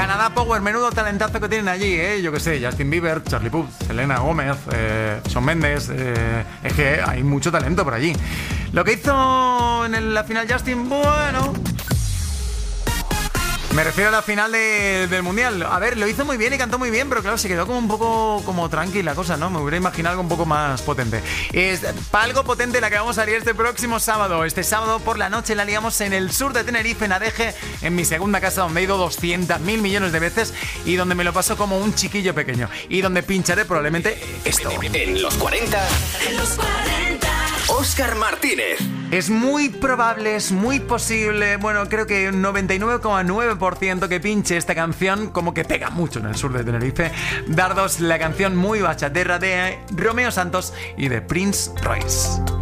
Canadá Power, menudo talentazo que tienen allí, yo que sé, Justin Bieber, Charlie Puth, Selena Gómez, Shawn Mendes, es que hay mucho talento por allí. Lo que hizo en la final Justin, bueno... Me refiero a la final del Mundial. A ver, lo hizo muy bien y cantó muy bien, pero claro, se quedó como un poco como tranquila cosa, ¿no? Me hubiera imaginado algo un poco más potente. Para algo potente la que vamos a salir este próximo sábado. Este sábado por la noche la liamos en el sur de Tenerife, en Adeje, en mi segunda casa, donde he ido 200.000 millones de veces y donde me lo paso como un chiquillo pequeño. Y donde pincharé probablemente esto. En los 40. En los 40. Óscar Martínez. Es muy probable, es muy posible, bueno, creo que un 99,9% que pinche esta canción, como que pega mucho en el sur de Tenerife. Dardos, la canción muy bachaterra de Romeo Santos y de Prince Royce.